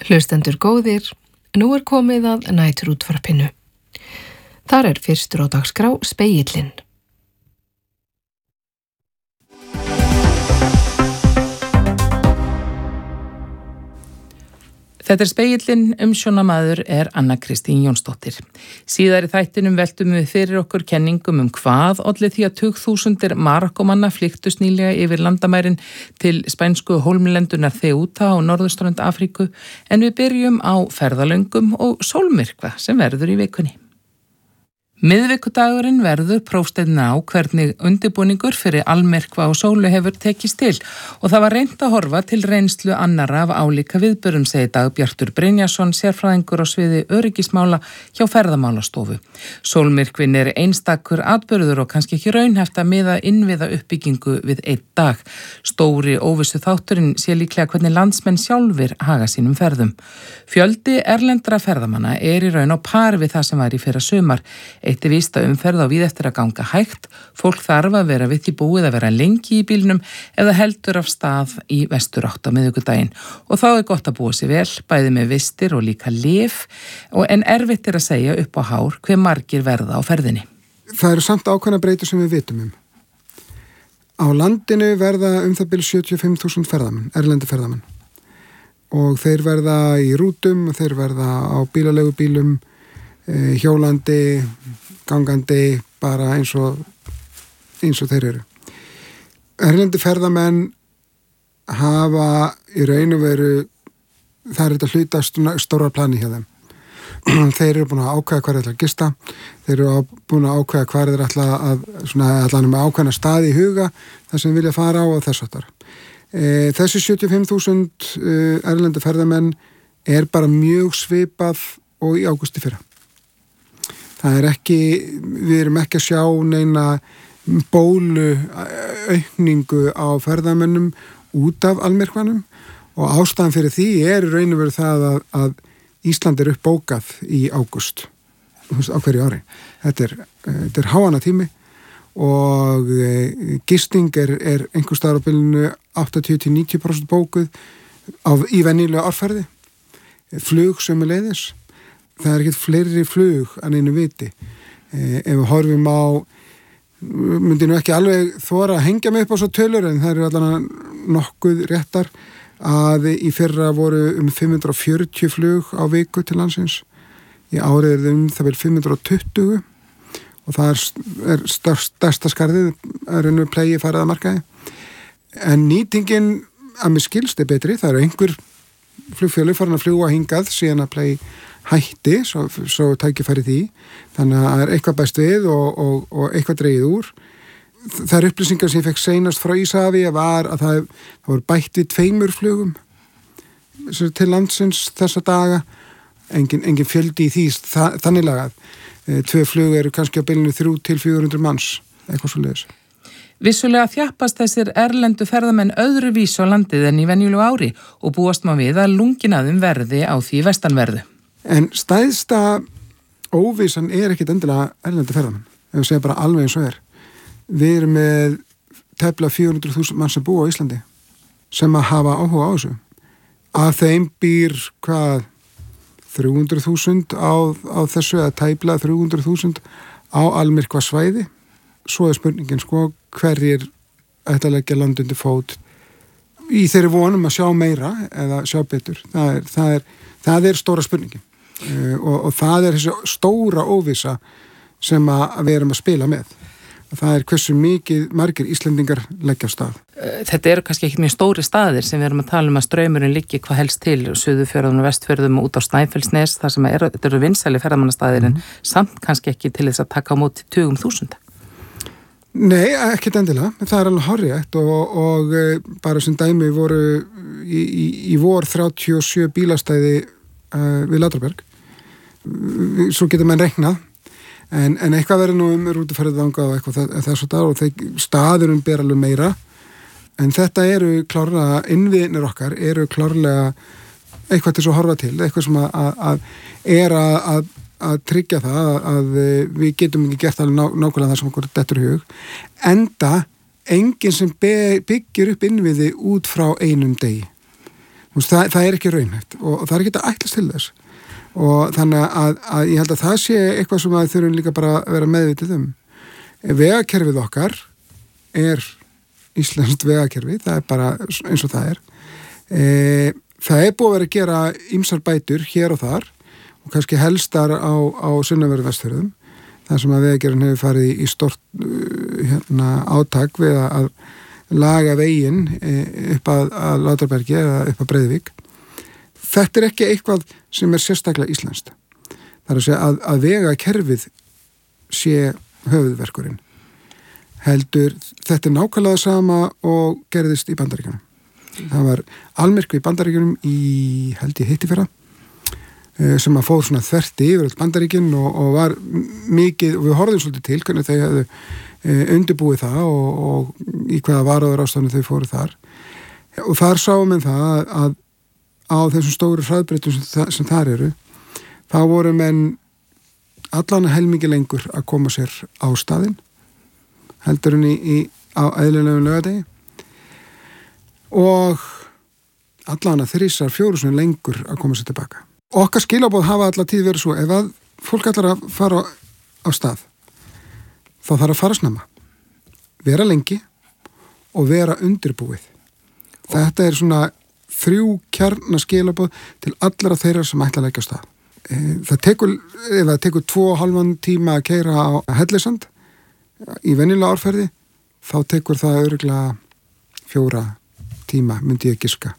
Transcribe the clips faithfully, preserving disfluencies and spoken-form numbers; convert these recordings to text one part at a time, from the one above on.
Hlustendur góðir, nú er komið að næturútvarpinu. Þar er fyrstur á dagskrá Spegillinn. Þetta er Spegillinn, umsjónamaður er Anna Kristín Jónsdóttir. Síðar í þættinum veltum við fyrir okkur kenningum um hvað olli því að tugþúsundir Marokkómanna flykktust nýlega yfir landamærin til spænsku hólmlendunar Ceuta á norðurströnd Afríku, en við byrjum á ferðalöngum og sólmyrkva sem verður í vikunni. Miðvikudagurinn verður prófsteinna á hvernig undirbúningur fyrir almyrkva og sólu hefur tekist til og það var reynt að horfa til reynslu annarra af álíka viðburðum, segir Dagbjartur Brynjarsson, sérfræðingur á sviði öryggismála hjá Ferðamálastofu. Sólmyrkvin er einstakur atburður og kannski ekki raunhæft að miða innviða uppbyggingu við einn dag. Stóri óvissu þátturinn sé líklega hvernig landsmenn sjálfir haga sínum ferðum. Fjöldi erlendra ferðamanna er í raun á par við það sem var í fyrra sumar. Eitt er víst að umferð á víð eftir að ganga hægt, fólk þarf að vera við því búið að vera lengi í bílnum eða heldur af stað í vesturátt á miðvikudaginn. Og þá er gott að búa sér vel, bæði með vistir og líka lyf, en erfitt er að segja upp á hár hve margir verða á ferðinni. Það eru samt ákveðna breytur sem við vitum um. Á landinu verða um það bil sjötíu og fimm þúsund ferðamenn, erlendi ferðamenn. Og þeir verða í rútum, þeir verða á bílaleigubílum, hjólandi, gangandi, bara eins og, eins og þeir eru. Erlendi ferðamenn hafa í raun og veru, það er þetta hluta stóra plani hjá þeim. Þeir eru búin að ákveða hvað þeir ætla að gista, þeir eru búin að ákveða hvað þeir ætla að, svona, allan með ákveðna staði í huga, það sem vilja fara á og þess áttar. E, þessi sjötíu og fimm þúsund erlendi ferðamenn er bara mjög svipað og í ágústi fyrra. Það er ekki, við erum ekki að sjá neina bólu aukningu á ferðamönnum út af almyrkvanum og ástæðan fyrir því er í raun og veru það að, að Ísland er uppbókað í ágúst á hverju ári. Þetta er, þetta er háanna tími og gisting er, er einhvers staðar á bilinu áttatíu til níutíu prósent bókuð á, í venjulega árferði. Flug sömuleiðis. Það er ekkert fleiri flug en einu viti. Eh, ef við horfum á, myndi nú ekki alveg þora að hengja mig upp á svo tölur, en það eru allan nokkuð réttar að í fyrra voru um fimm hundruð og fjörutíu flug á viku til landsins. Í árið er það um það vel fimm hundruð og tuttugu og það er, er stærsta skarðið að raunum plegi farið að markaði. En nýtingin að mér skilst er betri, það eru einhver flugfélög farin að fljúga hingað síðan að plegi hætti, svo, svo tækifæri því. Þannig að það er eitthvað bæst við og, og, og eitthvað dreigið úr. Það er upplýsingar sem ég fekk seinast frá Íshafi var að það, það voru bætt við tveimur flugum til landsins þessa daga. Engin, engin fjöldi í því það, þannig lagað. E, tvö flug eru kannski á bilinu þrjú til fjögur hundruð manns, eitthvað svo leiðis. Vissulega þjappast þessir erlendu ferðamenn öðru vísu á landið en í venjulegu ári og búast má við að lunginaðum verði á því vestanverðu. En stæðsta óvissan er ekkit endilega erlendi ferðamenn, ef við segja bara alveg eins og er. Við erum með tæplega fjögur hundruð þúsund mann sem búa á Íslandi sem að hafa áhuga á þessu. Að þeim býr hvað þrjú hundruð þúsund á, á þessu, eða tæplega þrjú hundruð þúsund á almyrkva svæði. Svo er spurningin sko hverjir ætla að leggja land undir fót í þeirri vonum að sjá meira eða sjá betur. Það er, það er, það er stóra spurningin. Uh, og, og það er þessi stóra óvissa sem að við erum að spila með. Það er hversu mikið margir Íslendingar leggja á stað. Þetta eru kannski ekki mjög stóri staðir sem við erum að tala um að straumurinn liggi hvað helst til Suðurfjörðum og Vestfjörðum út á Snæfellsnes, þar sem er, þetta eru vinsæli ferðamannastaðir mm. en samt kannski ekki til þess að taka á móti tugum þúsunda. Nei, ekkert endilega. Það er alveg hárrétt og, og bara sem dæmi voru í, í, í vor þrjátíu og sjö bílastæði uh, við Látrabjarg. Svo getur mann reiknað. En, en eitthvað verður nú um rútuferðið þangað og eitthvað þess að það og þeir staðurum ber alveg meira. En þetta eru klárlega, innviðinir okkar eru klárlega eitthvað til að horfa til, eitthvað sem að, að, að er að, að að tryggja það að, að við getum ekki gert alveg ná, nákvæmlega það sem okkur dettur í hug. Enda enginn sem be, byggir upp innviði út frá einum degi. Það, það er ekki raunhæft og, og það er ekki að ætlast til þess og þannig að, að ég held að það sé eitthvað sem að þurfum líka bara að vera meðvitið um. Vegakerfið okkar er íslenskt vegakerfi, það er bara eins og það er. E, það er búið að vera að gera ýmsar bætur hér og þar og kannski helstar á, á sunnanverðu Vestfjörðum, þar sem að vegagerðin hefur farið í stort hérna, átak við að laga veginn upp að, að Látrabjargi eða upp að Breiðuvík. Þetta er ekki eitthvað sem er sérstaklega íslenskt. Það er að segja að, að vegakerfið sé höfuðverkurinn. Heldur, þetta er nákvæmlega sama og gerðist í Bandaríkjunum. Það var almyrkvi í Bandaríkjunum í, held ég heiti fyrra, sem að fór svona þverti yfir all Bandaríkin og, og var mikið, og við horfðum svolítið til hvernig þau hefðu undirbúið það og, og í hvaða varúður ástafni þau fóru þar. Og þar sáum við það að, að á þessum stóru hraðbreytum sem, sem þar eru, þá voru menn allan helmingi lengur að koma sér á staðinn, heldur henni í, á eðlilegum laugardegi og allan að þrísar fjóru sinni lengur að koma sér tilbaka. Okkar skilaboð hafa alla tíð verið svo, ef að fólk ætlar að fara á, á stað, þá þarf að fara snemma, vera lengi og vera undirbúið. Og þetta er svona þrjú kjarnaskilaboð til allra þeirra sem ætla að leggja á stað. Það tekur, ef það tekur tvo og halvan tíma að keyra á Hellisand í venjulega árferði, þá tekur það örugglega fjóra tíma, myndi ég giska,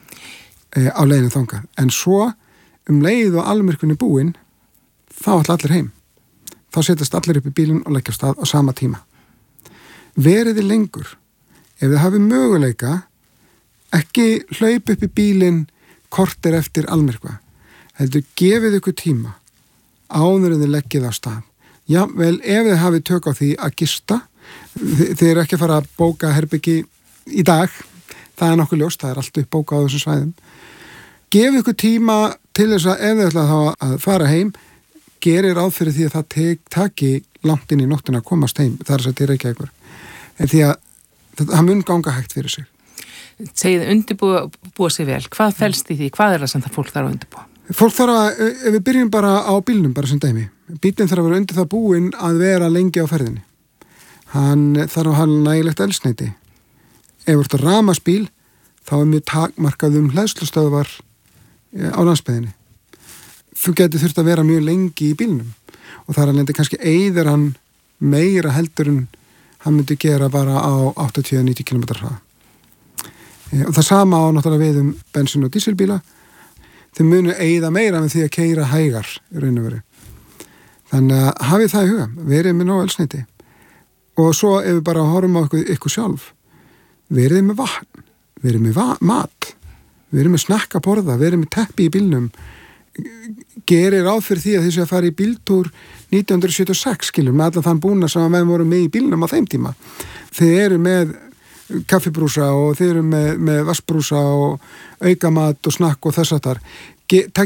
á leiðinu þangað. En svo um leið og almyrkvinn er búinn, þá ætla allir heim. Þá setjast allir upp í bílinn og leggja af stað á sama tíma. Veriði lengur, ef þið hafið möguleika, ekki hlaup upp í bílinn korter eftir almyrkva, heldur gefið ykkur tíma áður en þið leggið á stað. Já, vel, ef þið hafið tök á því að gista, þið, þið eru ekki að fara að bóka herbyggi í dag, það er nokkuð ljóst, það er allt uppbókað á þessum svæðum. Gefið ykkur tíma til þess að ef þið ætla þá að fara heim, gerir ráð fyrir því að það tek, taki langt inn í nóttina að komast heim, það er að þetta er ekki eitthvað. En því að það mun ganga hægt fyrir sig. Segið undirbúa sig vel. Hvað felst í því? Hvað er það sem það fólk þarf að undirbúa? Fólk þarf að, ef við byrjum bara á bílnum, bara sem dæmi. Bílinn þarf að vera undir það búinn að vera lengi á ferðinni. Hann þarf að hafa nægilegt eldsneyti. Ef þú ert að rafmagnsbíl, þá er mjög takmarkað um hleðslustöðvar á landsbyggðinni. Þú getur þurft að vera mjög lengi í bílnum og þar að lendi kannski eyðir hann meira heldur en hann myndi gera bara á áttatíu til níutíu kílómetra hraða. Og það sama á náttúrulega við um bensín- og dísilbíla. Þeir munu eyða meira með því að keyra hægar í raun og veru. Þannig að hafið það í huga, verið með nóg eldsneyti. Og svo ef við bara horfum á ykkur, ykkur sjálf, verið með vatn, verið með va- mat, verið með snakka borða, verið með teppi í bílnum, gerir ráð fyrir því að þessi að fara í bíltúr nítján hundruð sjötíu og sex skilur með allan þann búna sem að menn voru með í bílnum á þeim tíma. Þeir eru með kaffibrúsa og þeir eru með, með vassbrúsa og aukamat og snakk og þess að þar.